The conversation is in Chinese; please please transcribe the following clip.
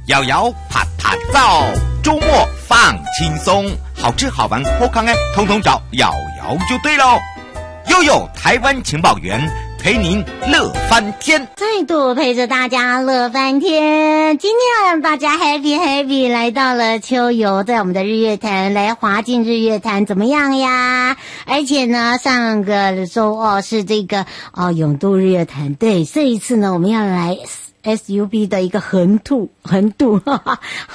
摇摇啪啪照，周末放轻松，好吃好玩好康通通找瑶瑶就对喽。悠悠台湾情报员陪您乐翻天， 再度陪着大家乐翻天。今天要让大家 happy 来到了秋游，在我们的日月潭来滑进日月潭怎么样呀？而且呢，上个周是这个泳渡日月潭，对，这一次呢我们要来 SUP 的一个横渡，